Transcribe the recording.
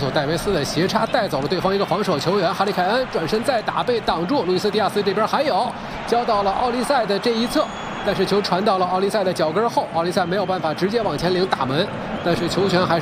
索戴维斯的斜插带走了对方一个防守球员，哈里凯恩转身再打被挡住，路易斯迪亚斯这边还有交到了奥利塞的这一侧，但是球传到了奥利塞的脚跟后，奥利塞没有办法直接往前领打门，但是球权还是。